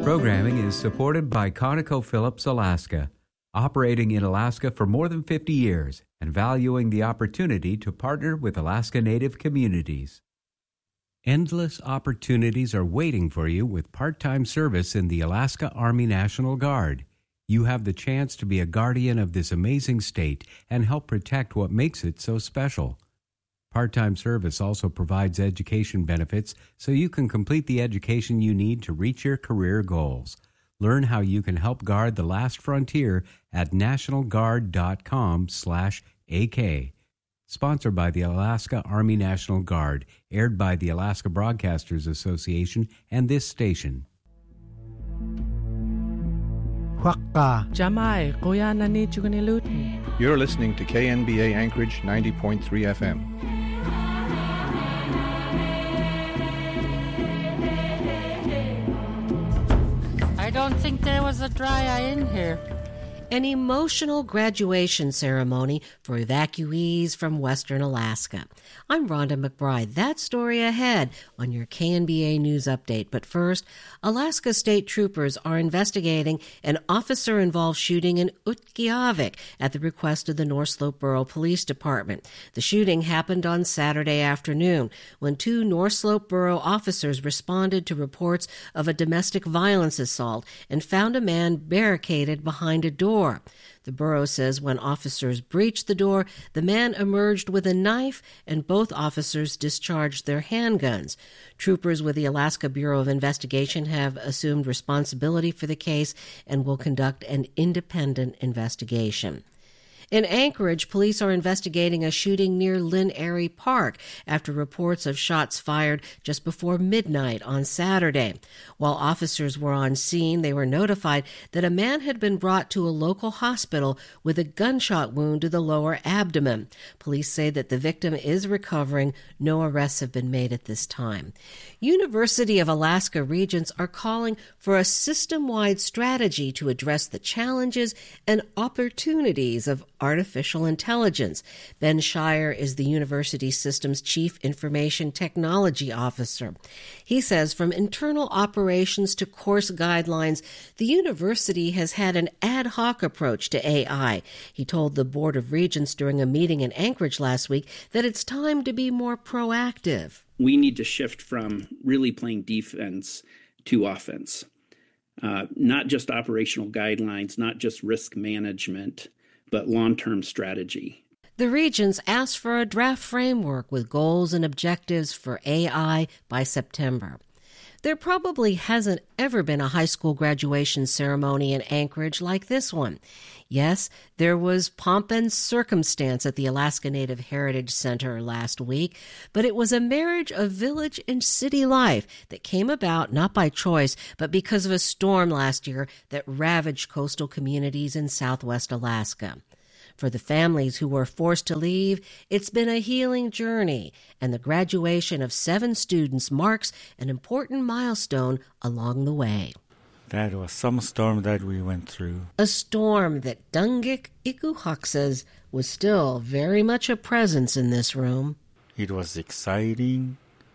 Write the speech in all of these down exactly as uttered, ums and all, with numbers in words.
Programming is supported by ConocoPhillips Alaska, operating in Alaska for more than fifty years and valuing the opportunity to partner with Alaska Native communities. Endless opportunities are waiting for you with part-time service in the Alaska Army National Guard. You have the chance to be a guardian of this amazing state and help protect what makes it so special. Part-time service also provides education benefits so you can complete the education you need to reach your career goals. Learn how you can help guard the last frontier at nationalguard.com slash AK. Sponsored by the Alaska Army National Guard, aired by the Alaska Broadcasters Association and this station. Jamai, kuya na ni You're listening to K N B A Anchorage ninety point three F M. I don't think there was a dry eye in here. An emotional graduation ceremony for evacuees from Western Alaska. I'm Rhonda McBride. That story ahead on your K N B A News Update. But first, Alaska state troopers are investigating an officer-involved shooting in Utqiagvik at the request of the North Slope Borough Police Department. The shooting happened on Saturday afternoon when two North Slope Borough officers responded to reports of a domestic violence assault and found a man barricaded behind a door. The borough says when officers breached the door, the man emerged with a knife and both officers discharged their handguns. Troopers with the Alaska Bureau of Investigation have assumed responsibility for the case and will conduct an independent investigation. In Anchorage, police are investigating a shooting near Lynn Airy Park after reports of shots fired just before midnight on Saturday. While officers were on scene, they were notified that a man had been brought to a local hospital with a gunshot wound to the lower abdomen. Police say that the victim is recovering. No arrests have been made at this time. University of Alaska regents are calling for a system-wide strategy to address the challenges and opportunities of artificial intelligence. Ben Shire is the university system's chief information technology officer. He says from internal operations to course guidelines, the university has had an ad hoc approach to A I. He told the Board of Regents during a meeting in Anchorage last week that it's time to be more proactive. We need to shift from really playing defense to offense. Uh, not just operational guidelines, not just risk management, but long-term strategy. The regents asked for a draft framework with goals and objectives for A I by September. There probably hasn't ever been a high school graduation ceremony in Anchorage like this one. Yes, there was pomp and circumstance at the Alaska Native Heritage Center last week, but it was a marriage of village and city life that came about not by choice, but because of a storm last year that ravaged coastal communities in southwest Alaska. For the families who were forced to leave, it's been a healing journey, and the graduation of seven students marks an important milestone along the way. That was some storm that we went through. A storm that Dungik Ikuhak says was still very much a presence in this room. It was exciting,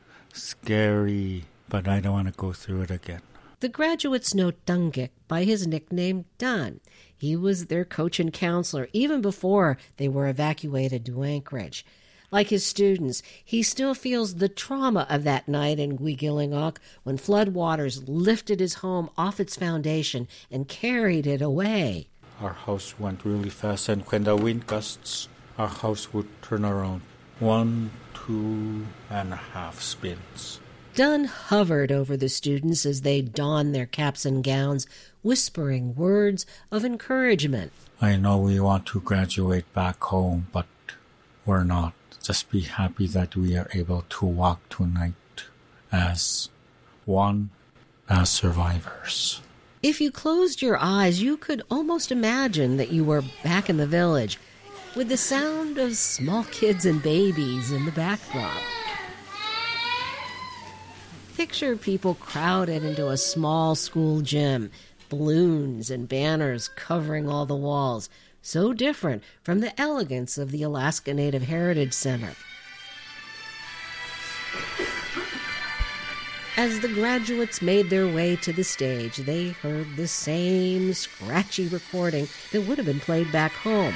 scary, but I don't want to go through it again. The graduates know Dungik by his nickname Dun. He was their coach and counselor even before they were evacuated to Anchorage. Like his students, he still feels the trauma of that night in Guigilingok when floodwaters lifted his home off its foundation and carried it away. Our house went really fast, and when the wind gusts, our house would turn around one, two and a half spins. Dunn hovered over the students as they donned their caps and gowns, whispering words of encouragement. I know we want to graduate back home, but we're not. Just be happy that we are able to walk tonight as one, as survivors. If you closed your eyes, you could almost imagine that you were back in the village, with the sound of small kids and babies in the backdrop. Picture people crowded into a small school gym, balloons and banners covering all the walls, so different from the elegance of the Alaska Native Heritage Center. As the graduates made their way to the stage, they heard the same scratchy recording that would have been played back home.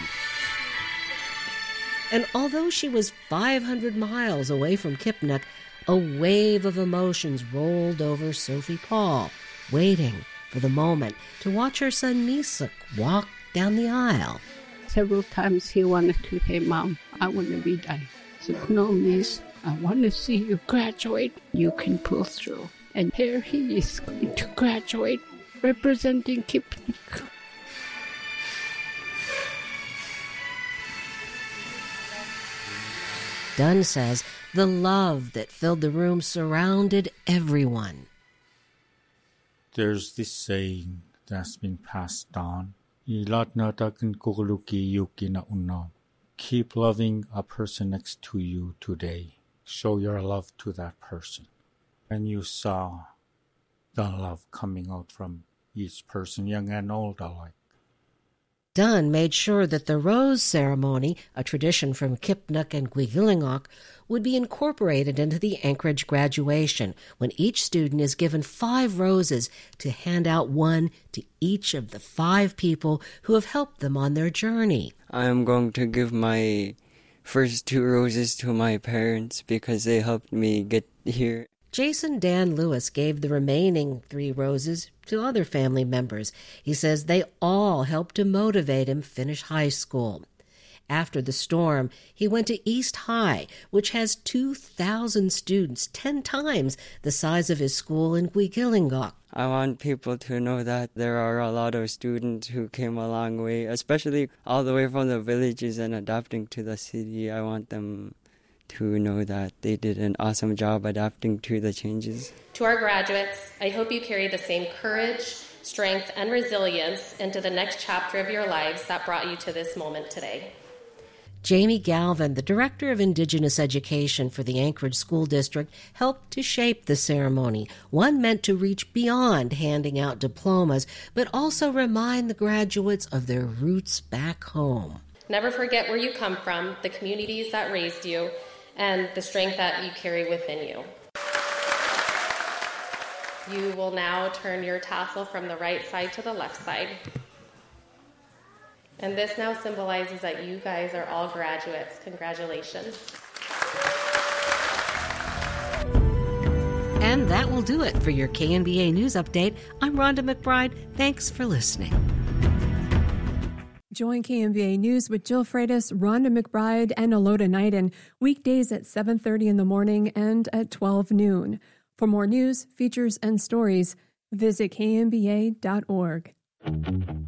And although she was five hundred miles away from Kipnuk, a wave of emotions rolled over Sophie Paul, waiting for the moment to watch her son Misuk walk down the aisle. Several times he wanted to say, Mom, I want to be done. I said, no, Miss, I want to see you graduate. You can pull through. And here he is going to graduate, representing Kipnuk. Dunn says the love that filled the room surrounded everyone. There's this saying that's been passed on. Keep loving a person next to you today. Show your love to that person. And you saw the love coming out from each person, young and old alike. Dunn made sure that the rose ceremony, a tradition from Kipnuk and Gwigilingok, would be incorporated into the Anchorage graduation, when each student is given five roses to hand out one to each of the five people who have helped them on their journey. I am going to give my first two roses to my parents because they helped me get here. Jason Dan Lewis gave the remaining three roses to other family members. He says they all helped to motivate him finish high school. After the storm, he went to East High, which has two thousand students, ten times the size of his school in Gwigilingok. I want people to know that there are a lot of students who came a long way, especially all the way from the villages and adapting to the city. I want them to know that they did an awesome job adapting to the changes. To our graduates, I hope you carry the same courage, strength, and resilience into the next chapter of your lives that brought you to this moment today. Jamie Galvin, the Director of Indigenous Education for the Anchorage School District, helped to shape the ceremony, one meant to reach beyond handing out diplomas, but also remind the graduates of their roots back home. Never forget where you come from, the communities that raised you, and the strength that you carry within you. You will now turn your tassel from the right side to the left side. And this now symbolizes that you guys are all graduates. Congratulations. And that will do it for your K N B A News Update. I'm Rhonda McBride. Thanks for listening. Join K N B A News with Jill Freitas, Rhonda McBride, and Alota Knighton weekdays at seven thirty in the morning and at twelve noon. For more news, features, and stories, visit K N B A dot org.